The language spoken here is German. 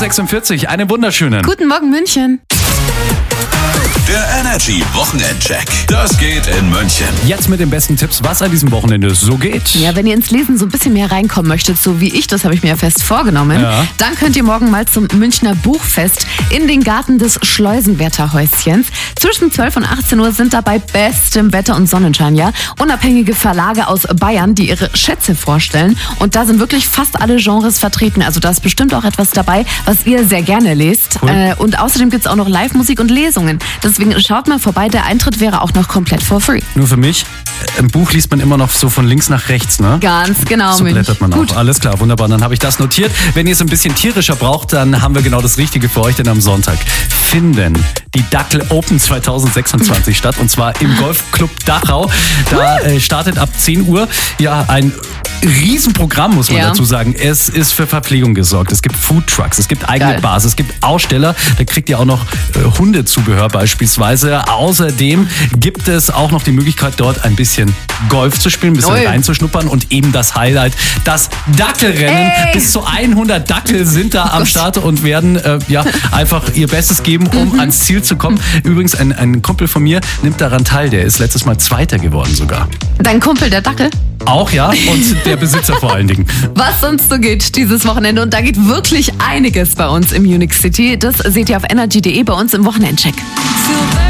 7:46 Uhr, einen wunderschönen. Guten Morgen, München. Der Energy Wochenendcheck. Das geht in München. Jetzt mit den besten Tipps, was an diesem Wochenende so geht. Ja, wenn ihr ins Lesen so ein bisschen mehr reinkommen möchtet, so wie ich, das habe ich mir ja fest vorgenommen, dann könnt ihr morgen mal zum Münchner Buchfest in den Garten des Schleusenwärterhäuschens. Zwischen 12 und 18 Uhr sind dabei bestem Wetter und Sonnenschein, ja. Unabhängige Verlage aus Bayern, die ihre Schätze vorstellen. Und da sind wirklich fast alle Genres vertreten. Also da ist bestimmt auch etwas dabei, was ihr sehr gerne lest. Cool. Und außerdem gibt es auch noch Live-Musik und Lesungen. Deswegen schaut mal vorbei, der Eintritt wäre auch noch komplett for free. Nur für mich, ein Buch liest man immer noch so von links nach rechts, ne? Ganz genau, So blättert man Gut. auch. Alles klar, wunderbar. Dann habe ich das notiert. Wenn ihr es ein bisschen tierischer braucht, dann haben wir genau das Richtige für euch, denn am Sonntag finden die Dackel Open 2026 statt, und zwar im Golfclub Dachau. Da startet ab 10 Uhr ja ein Riesenprogramm, muss man dazu sagen. Es ist für Verpflegung gesorgt. Es gibt Foodtrucks, es gibt eigene Bars, es gibt Aussteller. Da kriegt ihr auch noch Hundezubehör beispielsweise. Außerdem gibt es auch noch die Möglichkeit, dort ein bisschen Golf zu spielen, ein bisschen reinzuschnuppern, und eben das Highlight, das Dackelrennen. Bis zu 100 Dackel sind da am Start und werden einfach ihr Bestes geben, um ans Ziel zu kommen. Übrigens, ein Kumpel von mir nimmt daran teil. Der ist letztes Mal Zweiter geworden sogar. Dein Kumpel, der Dackel? Auch, ja, und der Besitzer vor allen Dingen. Was sonst so geht dieses Wochenende, und da geht wirklich einiges bei uns im Unix City. Das seht ihr auf energy.de bei uns im Wochenendcheck.